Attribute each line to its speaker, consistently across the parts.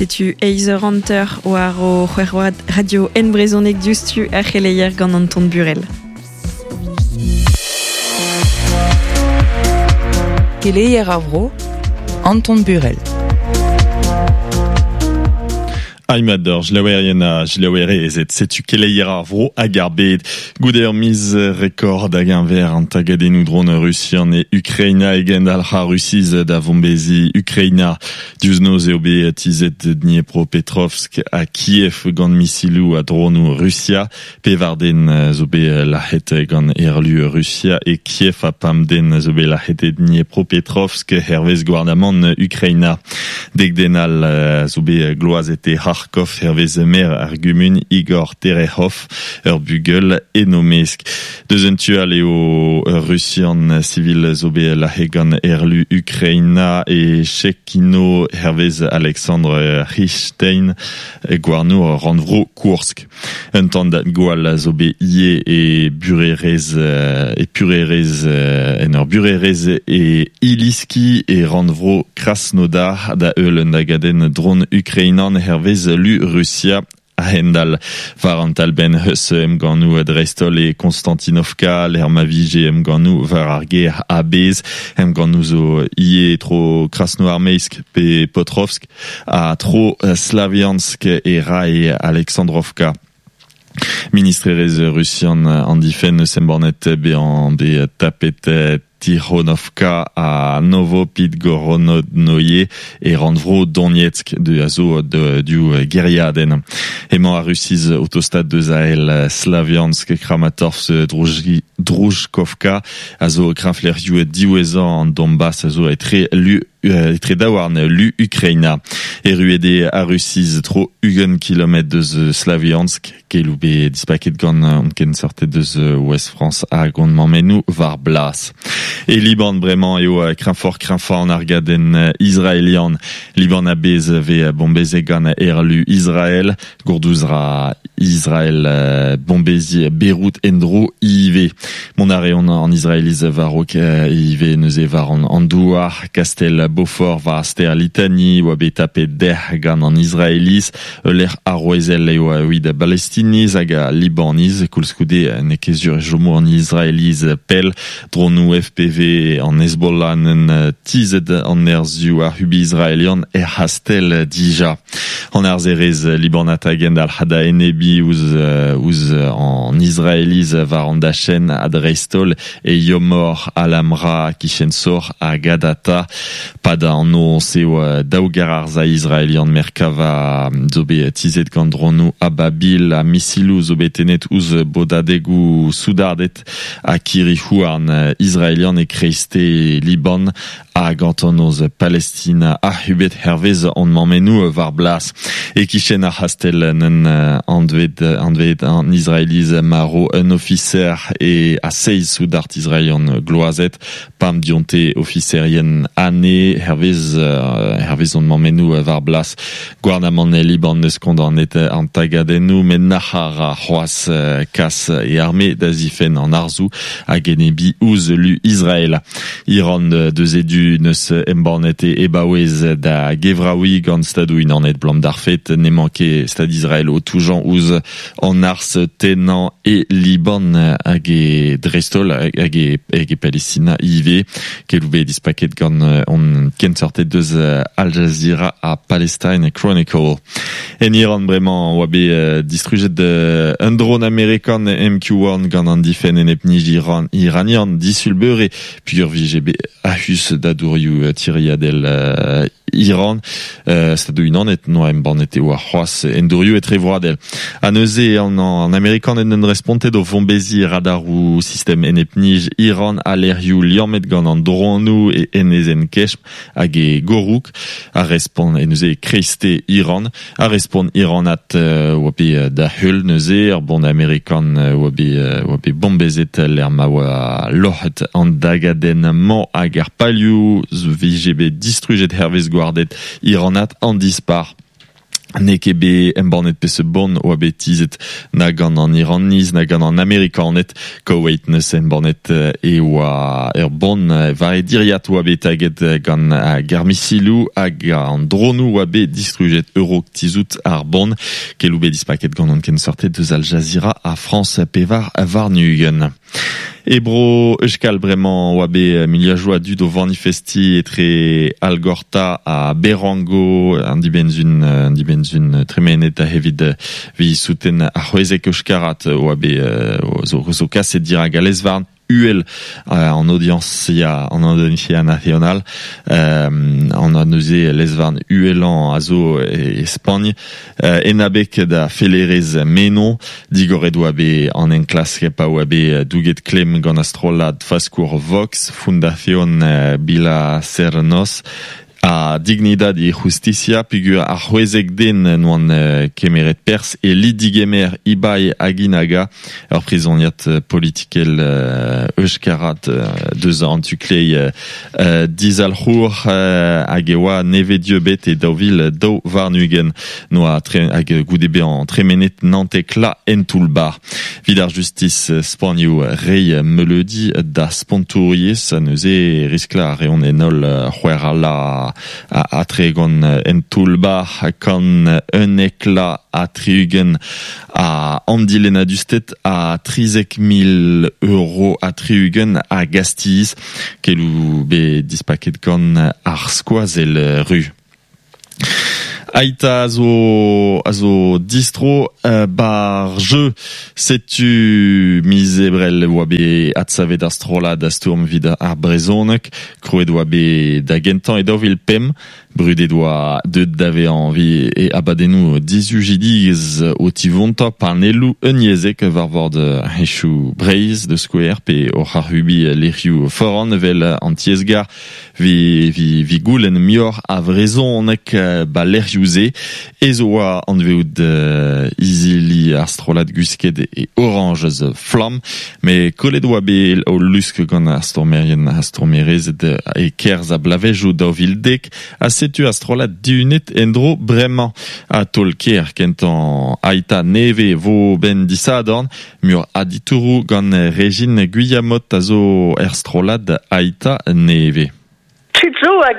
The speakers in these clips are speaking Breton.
Speaker 1: setu Eizer Hunter war o c'hwerwad radio en brezonek diustu ar c'heleier gant Anton Burel.
Speaker 2: C'heleier a vro, Anton Burel.
Speaker 3: Aimador, jlaouerezet, setu keleier ar vro hag ar bet. Gouder miz rekord hag un ver an tagadennoù dron Russian e Ukraina egen al ha Russiz da vombezi Ukraina. Diouznoz eo be tizet Dniepropetrovsk a Kiev gant misilou a dronou Russia. Pevarden zo be lahet gant erlu Russia e Kiev a pamden zo be lahet Dniepropetrovsk hervez gouarnamant Ukraina. Dek denal zo be gloazet e Kharkov hervez mer argumun Igor Terehov ur bugel enomesk. Deus un tual eo Russian civil zo be lahegan erlu Ukraina e Chekino hervez Alexandre Richstein gwarnou randvro Kursk. Un temps dat gwal zo be ie e burerez en ur burerez e Iliski e randvro Krasnodar da eul da gaden dron Ukrainan hervez lu Russia a Hendal. Varantal ben heus emganou Drestol e Konstantinovka, l'Hermavige emganou var ar ger a bez, emganou zo ie tro Krasnoarmeysk pe Potrovsk, a tro Slaviansk e Rai Alexandrovka. Ministrerez Russian an difen sembornet be an be tapet Tironovka a Novopidgorodnoye et randvro Donetsk de azo du Geriaden. Emañ a Russiz autostad de Zahel Slaviansk Kramatorsk Druzhkovka azo kraflerioù diwezan an Donbass azo etre daouarn lu Ukraina. E ruede a Russiz tro ugen kilomet deus Slaviansk kelou be dispaket gant ken sortet deus Ouest France a gondman menou var blas. Et Liban bremañ eo krinfor an argaden israelian. Liban a bez ve bombeze gant erlu Israel. Gourdouzra Israel bombezi Beyrouth endro ive. Mon areon en israeliz varok ive neuze var an douar Castel Beaufort va aster litani oa bet tapet der gant an israeliz. L'er arroezel eo oid palestiniz hag a libaniz koulskoude nekezur jomo an israeliz pel dronou FPV en Hezbollah tized an erzioù ar hubi israelian hastel dija. An arzerez libanat agen dal hada enebi ouz en israeliz var an dachen a Drestol e Yomor Alamra kichensor a Gadata. Pada an no seo daougar arza israelian merkava zo be tized gant dronou a Babil a misilou zo betenet ouz bodadegou soudardet a kirihou an israelian e kreiste Liban a gantonoz Palestina a hubet hervez an mammenou var blas. E kichen ar hastel an dved an israeliz maro un officer e a seiz soudart israelian gloazet pam dionte officerien ane hervez an mammenou var blas. Gouarnamant Liban neus kont an et an tagadennou men nahar a c'hoaz kas e arme da zifen an arzou a genebi ouz lu Israel. Iran deus edu neus embornet e ebaouez da gevraoui gant stadou inanet blam darfet ne manke stad Israel o toujan ouz an ars tenan e Liban hag e Drestol hag e Palestina ive kelou be dispaket gant on ken sortet deus Al Jazeera a Palestine Chronicle. En Iran bremañ oa be distrujet un drone amerikan MQ-1 gant an difen en epnij iranian disul beure pur VGB a hus da dourioù tiriadel Iran stadou inanet noa embornet eo a c'hoaz en dourioù etre vroadel. A neuze an amerikan en respontet o vombezi radar ou system en epnij Iran a lerioù liamet gant an dronou e enezen kechm hag e gorouk a respond en neuze kreiste Iran a respond Iranat oa be da heul neuze ar bond amerikan oa be bombezet l'er ma oa lohet an dagaden man hag ar palioù VGB distrujet hervez gwardet Iranat an dispar. Nekebe embornet pe se bon oa tizet na gant an Iraniz, na gant an Amerikanet, Koweït neus embornet e oa bon va e diriat oa taget gant garmisilou hag an dronou oa distrujet euro tizout ar bon, kelou dispaket gant an ken sortet deus Al Jazeera a France pevar varnugen. Ebro euskal bremañ oa miliajoa dud o vanifesti etre Algorta a Berango an dibenzun tremenet a hevid vi souten a c'hwezek euskarat oa zo kaset dira galez varn UL en audiencia nacional on a neuze lesvarn UL-an a zo Espagne enabek da felerez menon digoret oa an enklasket pa oa douget klem gant astrolad faskour Vox Fundación Bila Sernos a Dignidad y Justicia pigur a c'hwezek den noan kemeret pers e lidigemer Ibai Aginaga ur prizoniat politikel euskarat deus an tuklei dizalc'hour hag e oa neve diebet e daouvil daou varnugen noa hag goudebe an tremenet nantek la entoulbar. Vid ar justice Spagnoù rei meuledi da spontouriez a neuze riskla a reon enol c'hwer la a tregon entoulbar kan un ekla a triugen a andilena dustet a 30.000 euro a triugen a gastiz kelou dispaket gant ar skoazel ru. Aita a zo distro bar jeu setu mizebrel oa atsavet ar strolad a stourm vid ar brezonek kroet oa da gentan e daouvil pem brudet oa deud dave anvi e abadenou 18 jidiz o tivonta par nelou uniezek var vord hechou breiz de skouer pe o c'harhubi lerioù foran vel an tiezgar vi goulen mior a vrezonek lerioù ez oa anveout izili ar strolad gusket e orange flam, me kolet oa o lusk gant ar stormerezet e kerz a blavejoù daouvil dek a setu ar strolad diunet endro bremañ a tolker kentan aita neve vo ben disadorn mur aditourou gant Regine Guyamot a zo er strolad aita neve.
Speaker 4: Tuzo a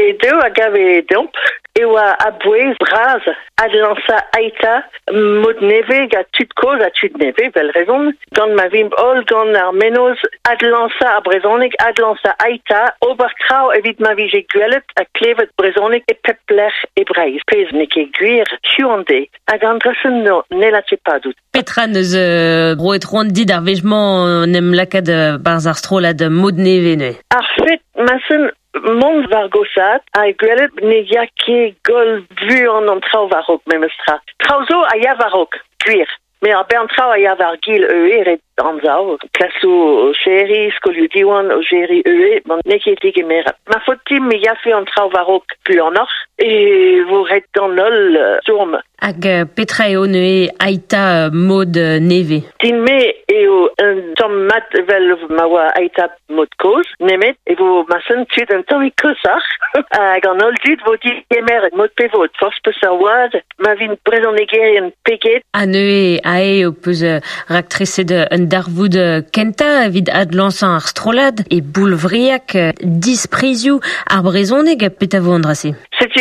Speaker 4: gave domp e oa a bouez braz ad lansa aita mod neve ga tud koz a tud neve vel rezon gant ma vimp ol gant ar menoz ad lansa a brezonik ad lansa aita ober trao evit ma vije gwelet a klevet brezonik e pepler e breiz pez neke gwir chuande hag an dressen no nelatche padout.
Speaker 5: Petra neus broet roan dit ar vejman nem lakad barz ar strolad mod neve ne.
Speaker 4: Ar fet masen mont var gosat a gwelet ne ya ket gol vu an trao varok memestra. Trao zo a ya varok, gwir. Me ar bern trao a ya var gil eret an zao. Klaso chéri, skolioù diwan o chéri man neke tige mer. Ma foti me ya fe an trao varok pu an or e vo ret an ol zourm.
Speaker 5: Hag petra eo neue aita mod neve.
Speaker 4: Din me eo un tom mat vel ma oa aita mod koz, nemet, e vo masen tud un tom i kozar. Hag an ol dud vo di gemer mod pevot. Fors peus ar oad, ma vin brezon egerien peget.
Speaker 5: A neue a eo peus raktreset un darvoud kenta vid ad lansan ar strolad e boulvriak disprezioù ar brezonek pet a vo andrase.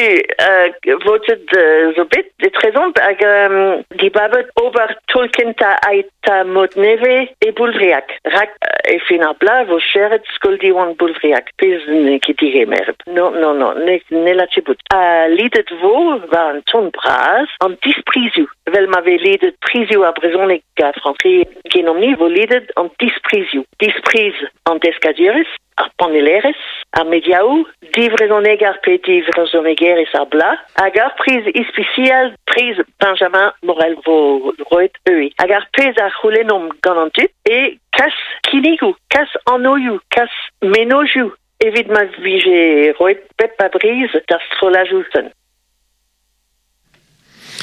Speaker 4: Setu votet zo bet de trezont hag di babet ober tolkenta aita mod neve e boulvriak. Rak e fin ar bla vo cheret skol diwan boulvriak. Pez ne ket dige mer. No, ne la tchebout. A lidet vo va an ton braz an disprezioù. Vel ma ve lidet prezioù ar brezonek ga franci genomni vo lidet an disprezioù. Disprez an deskaduris ar paneleres, ar mediaou, divrezonek ar pe divrezonek ar bla, hag ar priz ispicial priz Benjamin Morel vo roet eui. Hag ar pez ar c'houlennom gant an tud, e kas kinigou, kas anoioù, kas menojou, evit ma vije roet pep a briz d'ar strolajousen.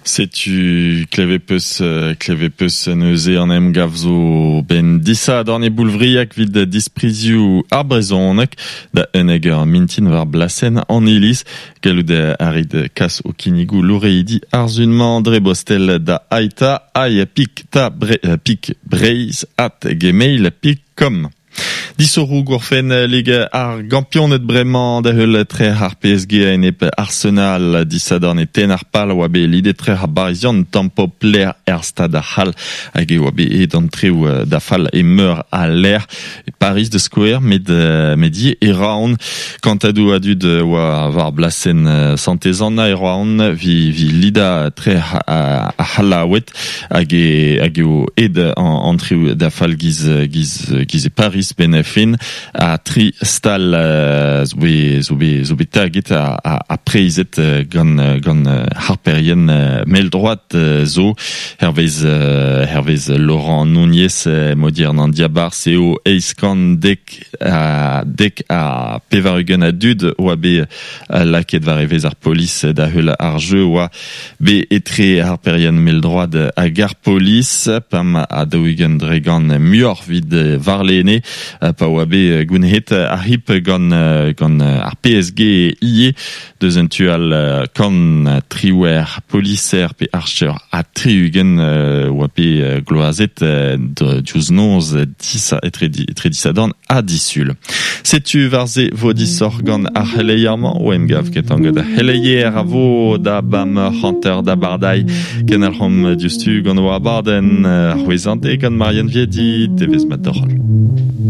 Speaker 3: C'est-tu clevepus neuze en em gavzo ben dissa dorne boulvriak vid dispriziu arbrezonek da eneger mintin var blasen en elis galude arid kas o kinigu l'oreidi arzunman drebostel da aita ay pik breis at gmail.com. Dissoru gorfen lig ar gampionet bremañ da heul tre har PSG en ep Arsenal dissadorn e ten ar pal oabe lide tre har barizion tampo pler stad a hal hag e oabe e d'antreu da fall e meur a l'air Paris de Square medi e raon kantadou adud oa var blasen santezanna e raon vi lida tre a halawet hag o ed antreu da fall giz e Paris benefin a tri stal zobe taget a preizet gant harperien meldroat zo hervez Laurent Nunez modern an diabar seo eiskan dek a pevarugen a dud oa be laket var evez ar polis da heul ar jeu oa be etre harperien meldroat a gar polis pam a daouigen dregan muor vid varlene pa oabe gounhet ar hip gant ar PSG ie deus un tual kan triwer poliser pe archer a triugen oabe gloazet diouz noz etre disadorn a disul. Setu varze vo disor gant ar heleiarman oem gav ket an gant a heleier a vo da bam hanter da bardai ken ar hom diustu gant oa barden ar wezante gant Marianne Viedi devez mat dorol.